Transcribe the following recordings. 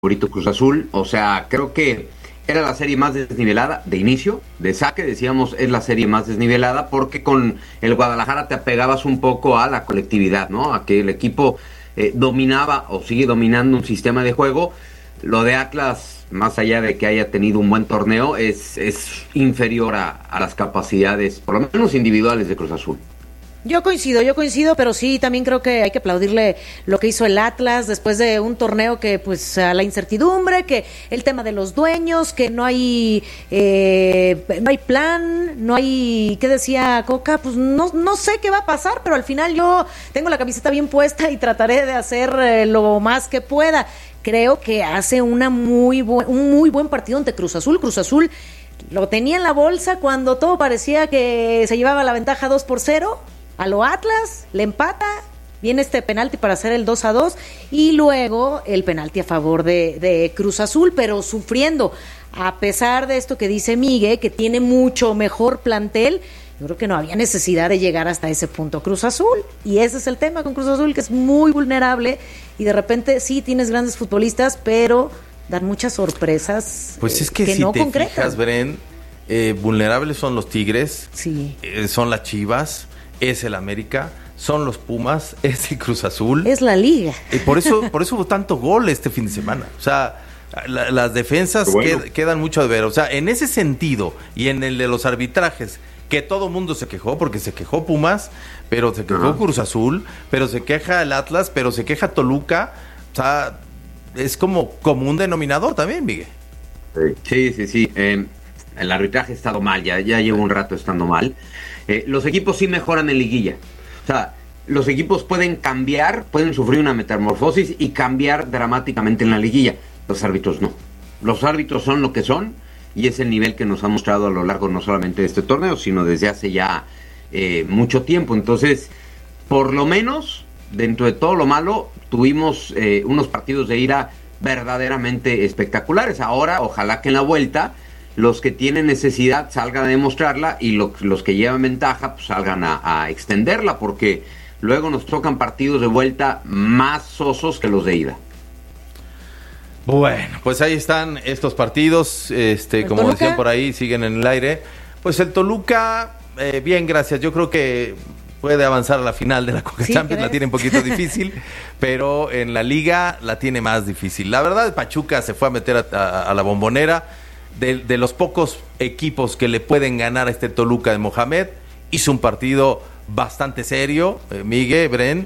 favorito Cruz Azul. O sea, creo que era la serie más desnivelada de inicio, de saque, decíamos, es la serie más desnivelada porque con el Guadalajara te apegabas un poco a la colectividad, ¿no? A que el equipo dominaba o sigue dominando un sistema de juego. Lo de Atlas, más allá de que haya tenido un buen torneo, es inferior a las capacidades, por lo menos individuales, de Cruz Azul. Yo coincido, pero sí, también creo que hay que aplaudirle lo que hizo el Atlas después de un torneo que, pues, a la incertidumbre, que el tema de los dueños, que no hay plan, no hay, ¿qué decía Coca? Pues no sé qué va a pasar, pero al final yo tengo la camiseta bien puesta y trataré de hacer lo más que pueda. Creo que hace un muy buen partido ante Cruz Azul. Cruz Azul lo tenía en la bolsa cuando todo parecía que se llevaba la ventaja 2-0. A lo Atlas, le empata, viene este penalti para hacer el 2-2 y luego el penalti a favor de Cruz Azul, pero sufriendo. A pesar de esto que dice Miguel, que tiene mucho mejor plantel, yo creo que no había necesidad de llegar hasta ese punto Cruz Azul. Y ese es el tema con Cruz Azul, que es muy vulnerable y de repente sí tienes grandes futbolistas, pero dan muchas sorpresas. Pues es que si no te concretan. Fijas, Bren, vulnerables son los Tigres, sí. Son las Chivas, es el América, son los Pumas, es el Cruz Azul. Es la Liga. Por eso hubo tanto gol este fin de semana. O sea, las defensas quedan mucho a ver. O sea, en ese sentido y en el de los arbitrajes, que todo mundo se quejó, porque se quejó Pumas, pero se quejó Cruz Azul, pero se queja el Atlas, pero se queja Toluca. O sea, es como un denominador también, Miguel. Sí. El arbitraje ha estado mal, ya lleva un rato estando mal. Los equipos sí mejoran en liguilla. O sea, los equipos pueden cambiar, pueden sufrir una metamorfosis y cambiar dramáticamente en la liguilla. Los árbitros no. Los árbitros son lo que son y es el nivel que nos ha mostrado a lo largo no solamente de este torneo, sino desde hace ya mucho tiempo. Entonces, por lo menos, dentro de todo lo malo, tuvimos unos partidos de ira verdaderamente espectaculares. Ahora, ojalá que en la vuelta los que tienen necesidad salgan a demostrarla y los que llevan ventaja pues salgan a extenderla, porque luego nos tocan partidos de vuelta más sosos que los de ida. Bueno, pues ahí están estos partidos, como Toluca, decían por ahí, siguen en el aire. Pues el Toluca, bien, gracias. Yo creo que puede avanzar a la final de la Conca Champions, la tiene un poquito difícil, pero en la Liga la tiene más difícil. La verdad, Pachuca se fue a meter a la Bombonera. De los pocos equipos que le pueden ganar a este Toluca de Mohamed, hizo un partido bastante serio, Miguel, Bren.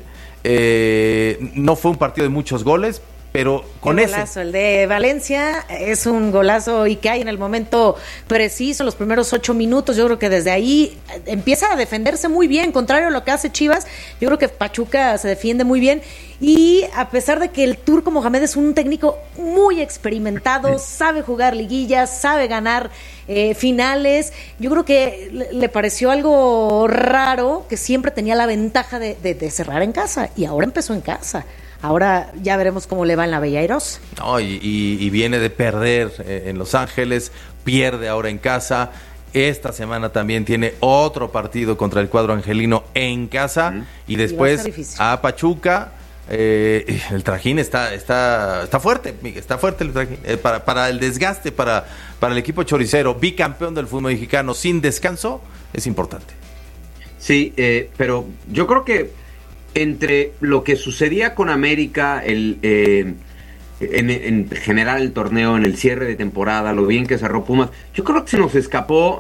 No fue un partido de muchos goles, pero con ese golazo, el de Valencia es un golazo y cae en el momento preciso, los primeros 8 minutos. Yo creo que desde ahí empieza a defenderse muy bien, contrario a lo que hace Chivas. Yo creo que Pachuca se defiende muy bien y a pesar de que el Turco Mohamed es un técnico muy experimentado, sabe jugar liguillas, sabe ganar finales, yo creo que le pareció algo raro que siempre tenía la ventaja de cerrar en casa y ahora empezó en casa. Ahora ya veremos cómo le va en la Bella Airosa. No, y viene de perder en Los Ángeles, pierde ahora en casa. Esta semana también tiene otro partido contra el cuadro angelino en casa y después a Pachuca. El trajín está fuerte, Miguel, está fuerte el trajín. Para el desgaste, para el equipo choricero, bicampeón del fútbol mexicano sin descanso, es importante. Sí, pero yo creo que entre lo que sucedía con América, en general el torneo, en el cierre de temporada, lo bien que cerró Pumas, yo creo que se nos escapó,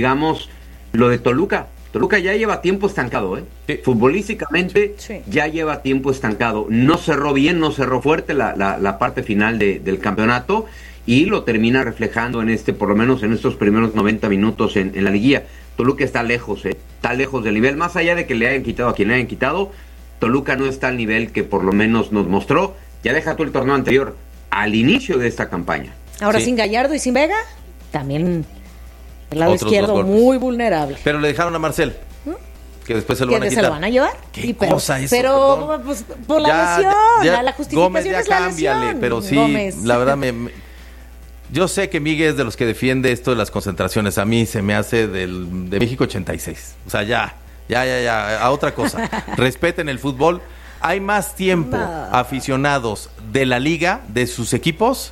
lo de Toluca. Toluca ya lleva tiempo estancado, Sí. Futbolísticamente Sí. ya lleva tiempo estancado. No cerró bien, no cerró fuerte la parte final del campeonato y lo termina reflejando por lo menos en estos primeros 90 minutos en la liguilla. Toluca está lejos del nivel, más allá de que le hayan quitado a quien le hayan quitado. Toluca no está al nivel que por lo menos nos mostró. Ya deja tú el torneo anterior, al inicio de esta campaña. Ahora Sí. sin Gallardo y sin Vega, también el lado Otros izquierdo muy vulnerable. Pero le dejaron a Marcel, que después se lo van a ¿Que quitar. se lo van a llevar? ¿Qué cosa eso? Pero Perdón. pues, por la lesión, la justificación Gómez, ya es la cámbiale, lesión. pero sí, Gómez. la verdad yo sé que Miguel es de los que defiende esto de las concentraciones. A mí se me hace de México 86. O sea, ya, a otra cosa. Respeten el fútbol. Hay más tiempo aficionados de la liga, de sus equipos,